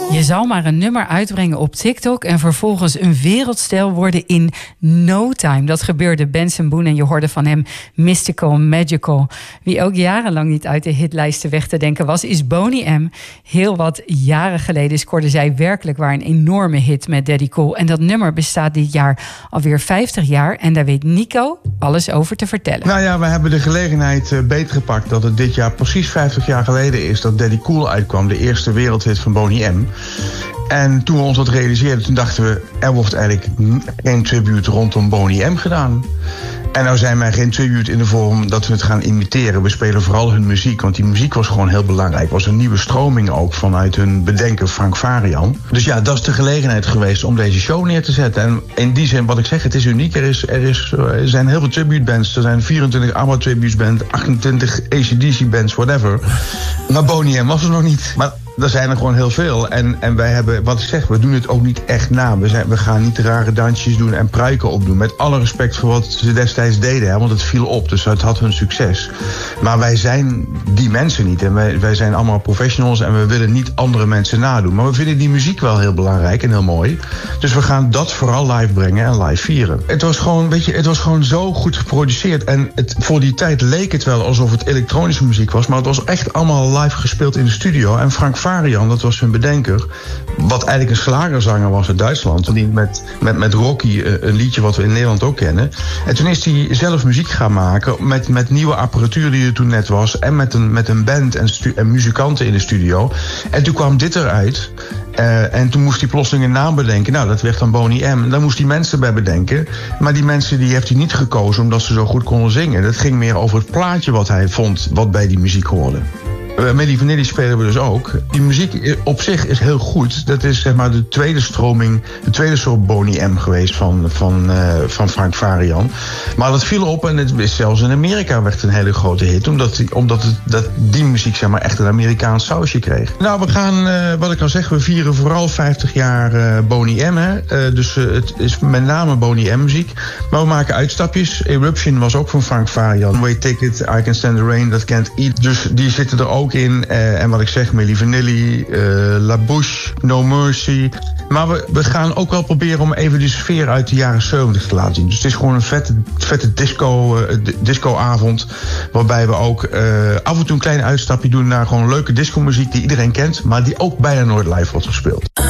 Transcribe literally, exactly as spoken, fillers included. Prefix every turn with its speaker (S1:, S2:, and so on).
S1: Je zal maar een nummer uitbrengen op TikTok en vervolgens een wereldster worden in no time. Dat gebeurde Benson Boone en je hoorde van hem Mystical, Magical. Wie ook jarenlang niet uit de hitlijsten weg te denken was, is Boney M. Heel wat jaren geleden scoorde zij werkelijk waar een enorme hit met Daddy Cool. En dat nummer bestaat dit jaar alweer vijftig jaar en daar weet Nico alles over te vertellen.
S2: Nou ja, we hebben de gelegenheid uh, beter gepakt dat het dit jaar precies vijftig jaar geleden is dat Daddy Cool uitkwam, de eerste wereldhit van Boney M. En toen we ons dat realiseerden, toen dachten we, er wordt eigenlijk geen tribute rondom Boney M gedaan. En nou zijn wij geen tribute in de vorm dat we het gaan imiteren. We spelen vooral hun muziek, want die muziek was gewoon heel belangrijk. Het was een nieuwe stroming ook vanuit hun bedenker Frank Farian. Dus ja, dat is de gelegenheid geweest om deze show neer te zetten. En in die zin, wat ik zeg, het is uniek. Er, is, er, is, er zijn heel veel tribute bands. Er zijn vierentwintig ABBA tribute bands, achtentwintig A C D C bands, whatever. Maar Boney M was er nog niet. Maar er zijn er gewoon heel veel. En, en wij hebben, wat ik zeg, we doen het ook niet echt na. We, zijn, we gaan niet rare dansjes doen en pruiken opdoen. Met alle respect voor wat ze destijds deden. Hè, want het viel op, dus het had hun succes. Maar wij zijn die mensen niet. En wij, wij zijn allemaal professionals en we willen niet andere mensen nadoen. Maar we vinden die muziek wel heel belangrijk en heel mooi. Dus we gaan dat vooral live brengen en live vieren. Het was gewoon, weet je, het was gewoon zo goed geproduceerd. En het, voor die tijd leek het wel alsof het elektronische muziek was. Maar het was echt allemaal live gespeeld in de studio. En Frank Farian, dat was hun bedenker, wat eigenlijk een slagerzanger was uit Duitsland. Die met, met, met Rocky, een liedje wat we in Nederland ook kennen. En toen is hij zelf muziek gaan maken met, met nieuwe apparatuur die er toen net was. En met een, met een band en, stu- en muzikanten in de studio. En toen kwam dit eruit. Uh, en toen moest hij plotseling een naam bedenken. Nou, dat werd dan Boney M. Daar moest hij mensen bij bedenken. Maar die mensen die heeft hij niet gekozen omdat ze zo goed konden zingen. Dat ging meer over het plaatje wat hij vond, wat bij die muziek hoorde. Uh, Milli Vanilli spelen we dus ook. Die muziek op zich is heel goed. Dat is zeg maar de tweede stroming, de tweede soort Boney M geweest van, van, uh, van Frank Farian. Maar dat viel op en het is zelfs in Amerika werd een hele grote hit. Omdat, omdat het, dat die muziek zeg maar echt een Amerikaans sausje kreeg. Nou, we gaan, uh, wat ik al zeg, we vieren vooral vijftig jaar uh, Boney M. Hè. Uh, dus uh, het is met name Boney M muziek. Maar we maken uitstapjes. Eruption was ook van Frank Farian. Way Ticket, I Can Stand the Rain, That Can't Eat. Dus die zitten er ook in. Uh, en wat ik zeg, Milli Vanilli, uh, La Bouche, No Mercy. Maar we, we gaan ook wel proberen om even die sfeer uit de jaren zeventig te laten zien. Dus het is gewoon een vette, vette disco, uh, discoavond. Waarbij we ook uh, af en toe een klein uitstapje doen naar gewoon leuke discomuziek die iedereen kent. Maar die ook bijna nooit live wordt gespeeld.